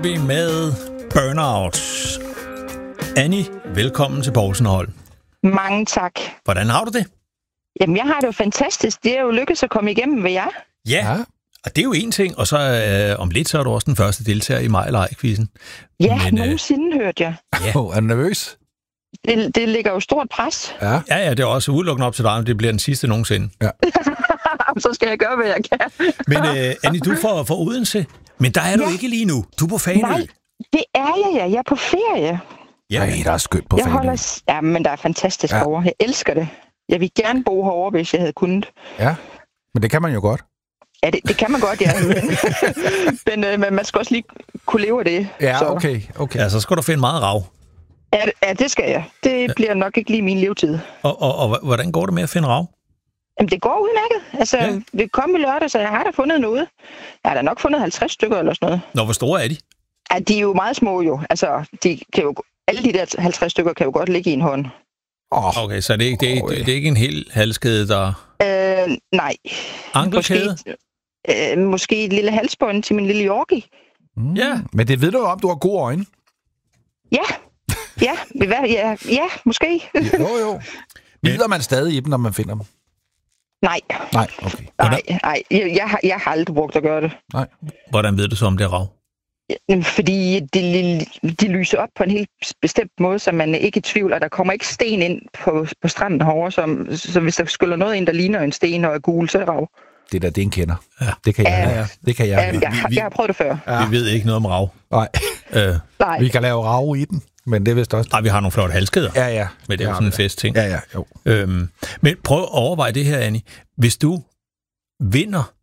Med Burnout. Annie, velkommen til Poulsen & Holm. Mange tak. Hvordan har du det? Jamen, jeg har det jo fantastisk. Det er jo lykkedes at komme igennem ved jer. Ja, og det er jo en ting, og så om lidt, så er du også den første deltager i Maj Lej-quizzen. Ja, nogensinde hørte jeg. Ja. Er du nervøs? Det ligger jo stort pres. Ja, det er også udelukkende op til dig, det bliver den sidste nogensinde. Ja. Så skal jeg gøre, hvad jeg kan. Men Annie, du er fra Odense, men der er du ikke lige nu. Du er på Fanø. Nej, det er jeg, ja. Jeg er på ferie. Ja. Nej, der er skønt på Fanø. Ja, men der er fantastisk herovre. Jeg elsker det. Jeg vil gerne bo herovre, hvis jeg havde kunnet. Ja, men det kan man jo godt. Ja, det kan man godt, ja. Men man skal også lige kunne leve af det. Ja, så. okay. Ja, så skal du finde meget rav. Ja, det skal jeg. Det bliver nok ikke lige min levetid. Og hvordan går det med at finde rav? Jamen, det går udmærket. Altså, det kom i lørdag, så jeg har da fundet noget. Jeg har da nok fundet 50 stykker eller sådan noget. Nå, hvor store er de? Ja, de er jo meget små jo. Altså, alle de der 50 stykker kan jo godt ligge i en hånd. Okay, så det er ikke en hel halskæde, der... Nej. Ankelkæde? Måske et lille halsbånd til min lille Yorkie. Ja. Men det ved du jo om, du har gode øjne. Ja, måske. Jo. Lider man stadig i dem, når man finder dem? Nej, okay. Nej. Jeg har aldrig brugt at gøre det. Nej. Hvordan ved du så, om det er rav? Fordi de lyser op på en helt bestemt måde, så man er ikke i tvivl, og der kommer ikke sten ind på stranden herovre, så hvis der skyller noget ind, der ligner en sten og er gul, så er det rav. Det er en kender. Ja. Det kan jeg. Ja. Det kan jeg. Jeg har prøvet det før. Ja. Vi ved ikke noget om rav. Nej. Vi kan lave rav i den, men det er vist også... Nej, vi har nogle flotte halskæder. Ja. Men det er jo sådan en festting. Ja, jo. Men prøv at overveje det her, Annie. Hvis du vinder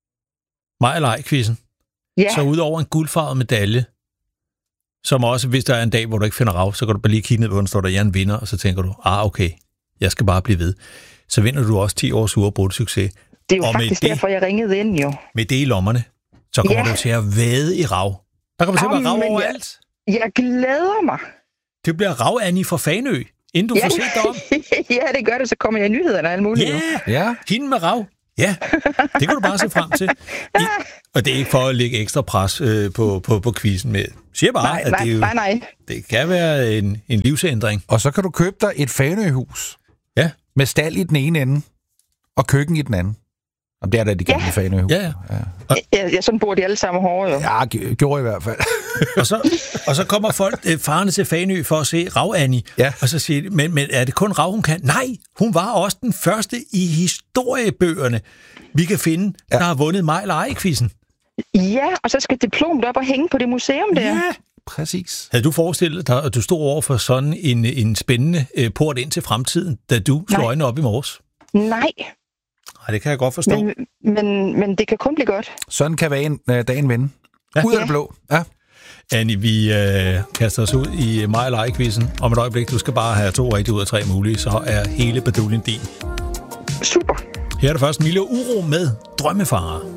Maj Lej-quizzen, så udover en guldfarvet medalje, som også, hvis der er en dag, hvor du ikke finder rav, så kan du bare lige kigge ned på den, står der, jeg er en vinder, og så tænker du, okay, jeg skal bare blive ved. Så vinder du også 10 års uafbrudt succes. Det er jo faktisk derfor, jeg ringede ind, jo. Med det i lommerne, så kommer du til at vade i rav. Der kommer til at være rav overalt. Jeg glæder mig. Det bliver rav, Annie, fra Fanø, inden du får set dig om. Ja, det gør det, så kommer jeg i nyhederne og alt muligt. Ja. Hende med rav. Ja, det kan du bare se frem til. Og det er ikke for at lægge ekstra pres på quizzen med. Siger bare, at det, nej. Det kan være en livsændring. Og så kan du købe dig et Fanøhus. Ja. Med stald i den ene ende, og køkken i den anden. Om det er da de gamle Fanøhus. Ja. Sådan bor de alle sammen hårde, jo. Ja, gjorde i hvert fald. og så kommer folk farne til Fanø for at se Rav Annie. Ja. Og så siger de, men er det kun Rav, hun kan? Nej, hun var også den første i historiebøgerne, vi kan finde, der har vundet Maj Lej-quizzen. Ja, og så skal diplomet op og hænge på det museum der. Ja, præcis. Havde du forestillet dig, at du stod over for sådan en spændende port ind til fremtiden, da du slog øjnene op i morges? Nej, det kan jeg godt forstå. Men det kan kun blive godt. Sådan kan dagen vende. Ud af det blå. Ja. Annie, vi kaster os ud i Maj Lej-quizzen. Om et øjeblik, du skal bare have 2 rigtige ud af 3 mulige, så er hele baduljen din. Super. Her er der først Milo Uro med Drømmefarer.